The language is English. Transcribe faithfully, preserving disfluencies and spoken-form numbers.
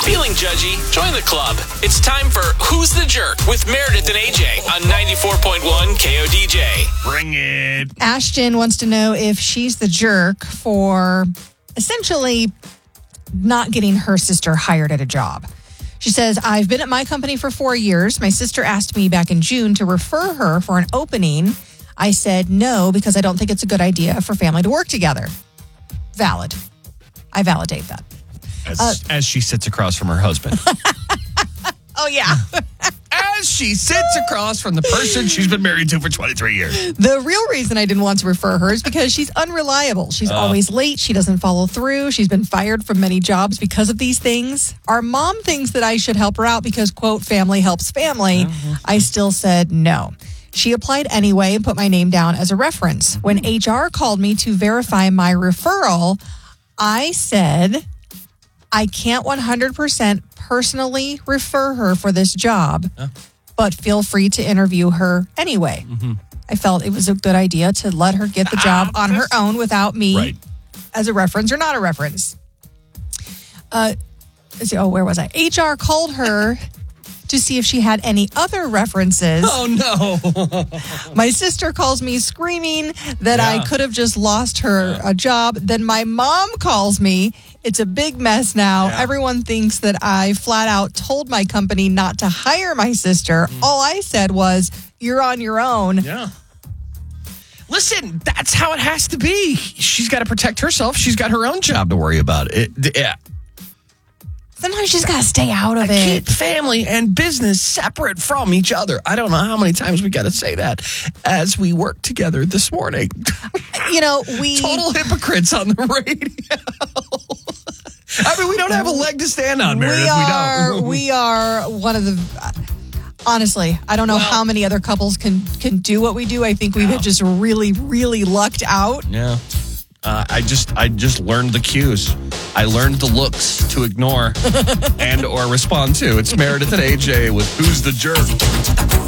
Feeling judgy? Join the club. It's time for Who's the Jerk with Meredith and A J on ninety-four point one K O D J. Bring it. Ashton wants to know if she's the jerk for essentially not getting her sister hired at a job. She says, I've been at my company for four years. My sister asked me back in June to refer her for an opening. I said no because I don't think it's a good idea for family to work together. Valid. I validate that. As, Uh, as she sits across from her husband. Oh, yeah. As she sits across from the person she's been married to for twenty-three years. The real reason I didn't want to refer her is because she's unreliable. She's Uh. always late. She doesn't follow through. She's been fired from many jobs because of these things. Our mom thinks that I should help her out because, quote, family helps family. I still said no. She applied anyway and put my name down as a reference. When H R called me to verify my referral, I said I can't one hundred percent personally refer her for this job, but feel free to interview her anyway. Mm-hmm. I felt it was a good idea to let her get the job on her own without me Right. as a reference or not a reference. Uh, let's see, oh, where was I? H R called her to see if she had any other references. Oh, no. My sister calls me screaming that Yeah. I could have just lost her a job. Then my mom calls me. It's a big mess now. Yeah. Everyone thinks that I flat out told my company not to hire my sister. Mm. All I said was, you're on your own. Yeah. Listen, that's how it has to be. She's got to protect herself. She's got her own job to worry about. It, yeah. Sometimes you just got to stay out of Keep it. family and business separate from each other. I don't know how many times we got to say that as we work together this morning. You know, we... Total hypocrites on the radio. I mean, we don't have a leg to stand on, Meredith. We We, are, don't. we are one of the... Honestly, I don't know Well- how many other couples can, can do what we do. I think we have just really, really lucked out. Yeah. Uh, I just I just learned the cues. I learned the looks to ignore and or respond to. It's Meredith and A J with Who's the Jerk?